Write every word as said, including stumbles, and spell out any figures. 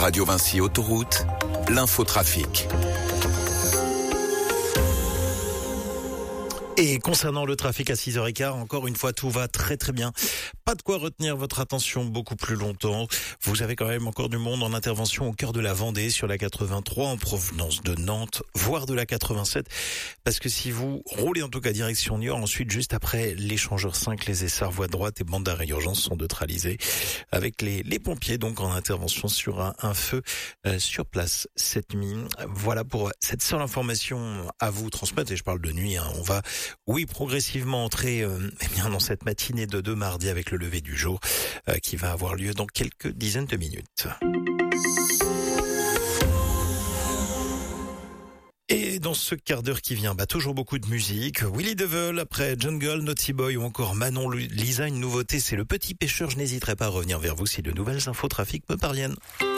Radio Vinci Autoroute, l'infotrafic. Et concernant le trafic à six heures quinze, encore une fois, tout va très très bien. Pas de quoi retenir votre attention beaucoup plus longtemps. Vous avez quand même encore du monde en intervention au cœur de la Vendée sur la quatre-vingt-trois en provenance de Nantes, voire de la quatre-vingt-sept. Parce que si vous roulez en tout cas direction Niort, ensuite juste après l'échangeur cinq, les Essarts, voie droite et bande d'arrêt urgence sont neutralisés avec les, les pompiers donc en intervention sur un, un feu euh, sur place cette nuit. Voilà pour cette seule information à vous transmettre et je parle de nuit. Hein. On va Oui, progressivement entrer euh, eh bien dans cette matinée de, de mardi avec le lever du jour euh, qui va avoir lieu dans quelques dizaines de minutes. Et dans ce quart d'heure qui vient, bah toujours beaucoup de musique. Willy Devil, après Jungle, Naughty Boy ou encore Manon Lisa, une nouveauté, c'est Le Petit Pêcheur. Je n'hésiterai pas à revenir vers vous si de nouvelles infos trafic me parviennent.